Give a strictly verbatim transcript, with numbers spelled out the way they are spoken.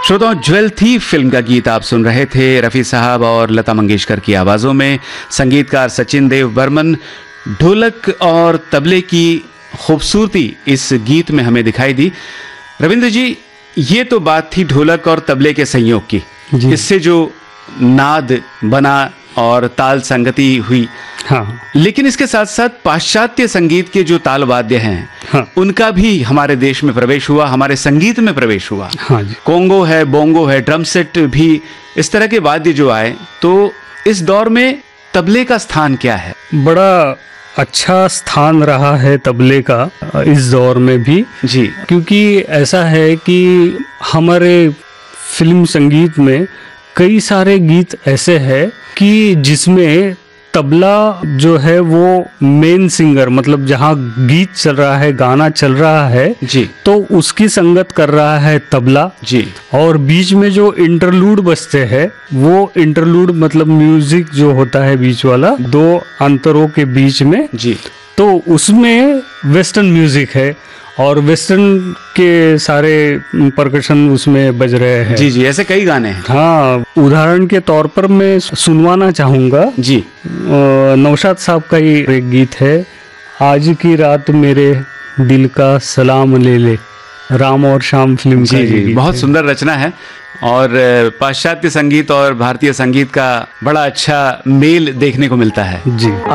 श्रोताओं, ज्वेल थी फिल्म का गीत आप सुन रहे थे। रफ़ी साहब और लता मंगेशकर की आवाज़ों में संगीतकार सचिन देव बर्मन, ढोलक और तबले की खूबसूरती इस गीत में हमें दिखाई दी। रविंद्र जी, ये तो बात थी ढोलक और तबले के संयोग की, इससे जो नाद बना और ताल संगति हुई। हाँ। लेकिन इसके साथ साथ पाश्चात्य संगीत के जो ताल वाद्य हैं, हाँ, उनका भी हमारे देश में प्रवेश हुआ, हमारे संगीत में प्रवेश हुआ। हाँ जी। कोंगो है, बोंगो है, ड्रम सेट भी, इस तरह के वाद्य जो आए, तो इस दौर में तबले का स्थान क्या है? बड़ा अच्छा स्थान रहा है तबले का इस दौर में भी जी, क्योंकि ऐसा है कि हमारे फिल्म संगीत में कई सारे गीत ऐसे हैं कि जिसमें तबला जो है वो मेन सिंगर, मतलब जहाँ गीत चल रहा है, गाना चल रहा है जी, तो उसकी संगत कर रहा है तबला जी, और बीच में जो इंटरलूड बजते हैं वो इंटरलूड मतलब म्यूजिक जो होता है बीच वाला दो अंतरों के बीच में जी, तो उसमें वेस्टर्न म्यूजिक है और वेस्टर्न के सारे परकशन उसमें बज रहे हैं। जी जी, ऐसे कई गाने हैं। हाँ, उदाहरण के तौर पर मैं सुनवाना चाहूँगा जी, नौशाद साहब का ही एक गीत है, आज की रात मेरे दिल का सलाम ले ले, राम और श्याम फिल्म का। जी जी, बहुत सुंदर रचना है और पाश्चात्य संगीत और भारतीय संगीत का बड़ा अच्छा मेल देखने को मिलता है। जी।